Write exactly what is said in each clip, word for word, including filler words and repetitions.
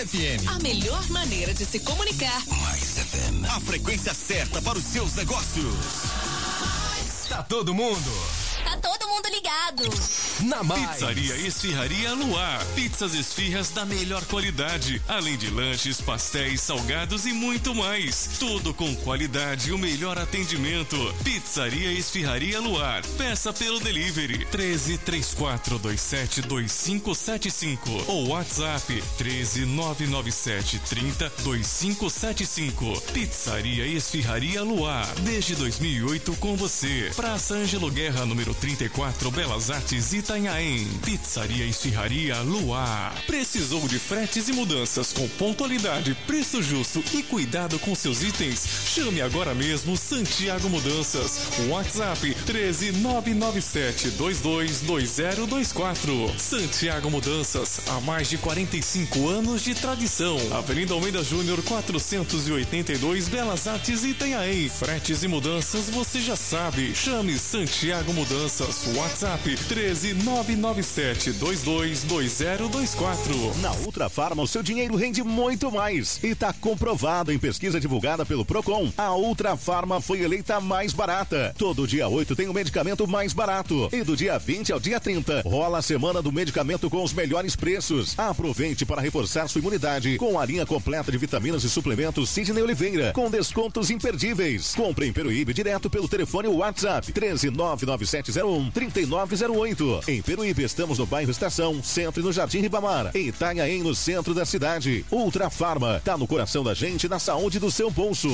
F M. A melhor maneira de se comunicar. Mais F M. A frequência certa para os seus negócios. Tá todo mundo. Tá todo mundo ligado. Na Mais. Pizzaria e Esfirraria Luar. Pizzas e esfirras da melhor qualidade. Além de lanches, pastéis, salgados e muito mais. Tudo com qualidade e o melhor atendimento. Pizzaria e Esfirraria Luar. Peça pelo delivery. treze, trinta e quatro, vinte e sete, vinte e cinco setenta e cinco. Ou WhatsApp treze, nove nove sete, trinta, vinte e cinco setenta e cinco. Pizzaria e Esfirraria Luar. Desde dois mil e oito com você. Praça Ângelo Guerra, número trinta e quatro, Belas Artes, Itanhaém. Pizzaria e Esfirraria Luar. Precisou de fretes e mudanças com pontualidade, preço justo e cuidado com seus itens? Chame agora mesmo Santiago Mudanças. WhatsApp treze, nove nove sete, dois dois dois zero dois quatro. Santiago Mudanças, há mais de quarenta e cinco anos de tradição. Avenida Almeida Júnior, quatrocentos e oitenta e dois, Belas Artes, Itanhaém. Fretes e mudanças, você já sabe. Chame Santiago Mudanças. WhatsApp treze, nove nove sete, dois dois dois zero dois quatro. Na Ultra Farma, o seu dinheiro rende muito mais. E tá comprovado em pesquisa divulgada pelo Procon. A Ultra Farma foi eleita a mais barata. Todo dia oito tem o medicamento mais barato. E do dia vinte ao dia trinta, rola a semana do medicamento com os melhores preços. Aproveite para reforçar sua imunidade com a linha completa de vitaminas e suplementos Sidney Oliveira, com descontos imperdíveis. Compre em Peruíbe direto pelo telefone WhatsApp treze, nove nove sete zero um, trinta e nove zero oito. Em Peruíbe estamos no bairro Estação, centro e no Jardim Ribamar. Em Itanhaém, no centro da cidade. Ultra Farma, tá no coração da gente, na saúde do seu bolso.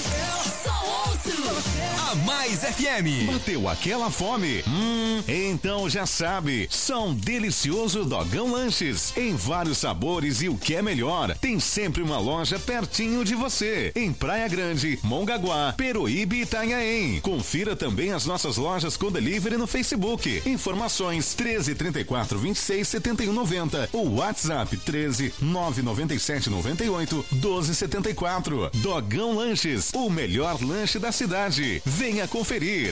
A Mais F M. Bateu aquela fome? Hum, então já sabe, são delicioso Dogão Lanches, em vários sabores e o que é melhor, tem sempre uma loja pertinho de você, em Praia Grande, Mongaguá, Peruíbe e Itanhaém. Confira também as nossas lojas com delivery no Facebook. Informações treze, trinta e quatro, vinte e seis, setenta e um, noventa ou WhatsApp treze, nove nove sete, noventa e oito, doze setenta e quatro. Dogão Lanches, o melhor lanche da cidade. Venha conferir.